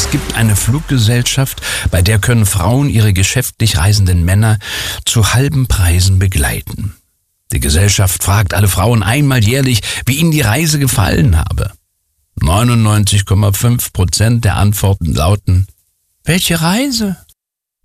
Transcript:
Es gibt eine Fluggesellschaft, bei der können Frauen ihre geschäftlich reisenden Männer zu halben Preisen begleiten. Die Gesellschaft fragt alle Frauen einmal jährlich, wie ihnen die Reise gefallen habe. 99,5% der Antworten lauten: Welche Reise?